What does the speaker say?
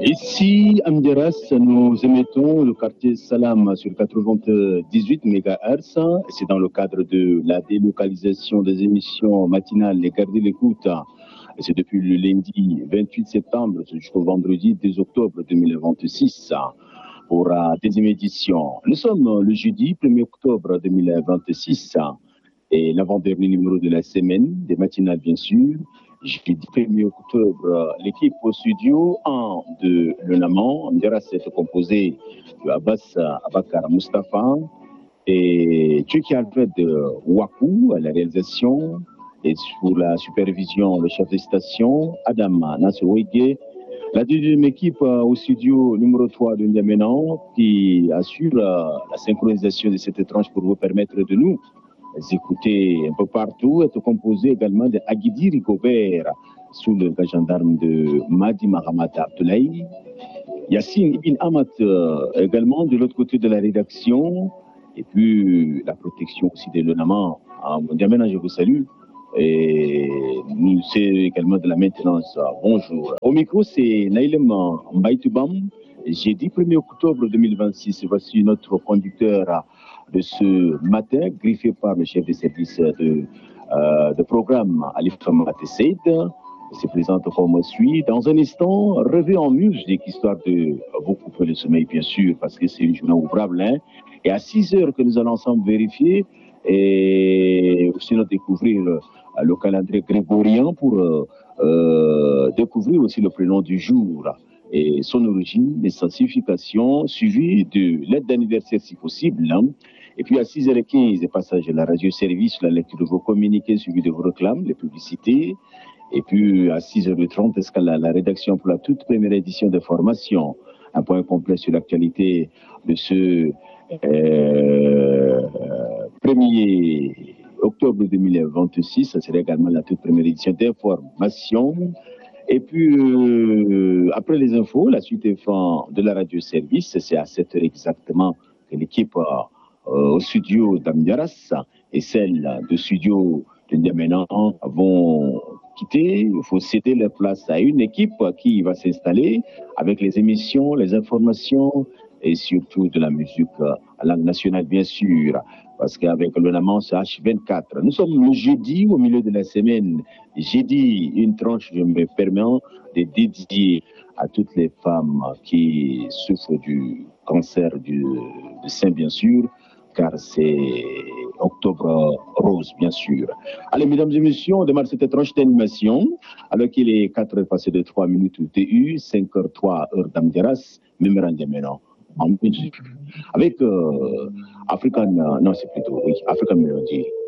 Ici, à Mderas, nous émettons le quartier Salam sur 98 MHz. C'est dans le cadre de la délocalisation des émissions matinales et garder l'écoute. C'est depuis le lundi 28 septembre jusqu'au vendredi 2 octobre 2026 pour la deuxième édition. Nous sommes le jeudi 1er octobre 2026 et l'avant-dernier numéro de la semaine, des matinales bien sûr. Jeudi 1er octobre, l'équipe au studio 1 de l'UNAMAN, Mderas est composée de Abbas Abakar Mustafa et Tchouki Alfred Wakou à la réalisation et sous la supervision, le chef de station, Adam Nassouégué. La deuxième équipe au studio numéro 3 de N'Djamena qui assure la synchronisation de cette tranche pour vous permettre de nous écouter un peu partout, est composé également de Aguidi Rigobert sous le gendarme de Madi Mahamat Abdoulaye, Yassine Ibn Amat également de l'autre côté de la rédaction, et puis la protection aussi de l'ONAMA. N'Djamena, je vous salue. Et nous, c'est également de la maintenance. Bonjour. Au micro, c'est Naïlem Mbaïtoubam. Jeudi 1er octobre 2026, voici notre conducteur de ce matin, griffé par le chef de service de programme Alif Mamat Seyd. Il se présente comme suit. Dans un instant, rêver en musique, histoire de vous couper le sommeil, bien sûr, parce que c'est une journée ouvrable. Hein. Et à 6 heures que nous allons ensemble vérifier et aussi nous découvrir le calendrier grégorien pour découvrir aussi le prénom du jour et son origine, les significations, suivi de l'aide d'anniversaire si possible. Hein. Et puis à 6h15, passage à la radio-service, la lecture de vos communiqués suivi de vos réclames, les publicités. Et puis à 6h30, escale la rédaction pour la toute première édition de formation. Un point complet sur l'actualité de ce 1er octobre 2026. Ça serait également la toute première édition d'information. Et puis, après les infos, la suite de la radio-service, c'est à 7h exactement que l'équipe au studio d'Amdiaras et celle de studio de N'Djamena vont quitter. Il faut céder leur place à une équipe qui va s'installer avec les émissions, les informations et surtout de la musique à langue nationale, bien sûr. Parce qu'avec l'ONAMAN, c'est H24. Nous sommes le jeudi, au milieu de la semaine. Jeudi, une tranche, je me permets de dédier à toutes les femmes qui souffrent du cancer du sein, bien sûr, car c'est octobre rose, bien sûr. Allez, mesdames et messieurs, on démarre cette tranche d'animation, alors qu'il est 4h passé de 3 minutes TU, 5h03 heure d'Amdiaras, mémorandum maintenant. Avec African, non c'est plutôt, oui, African Melody.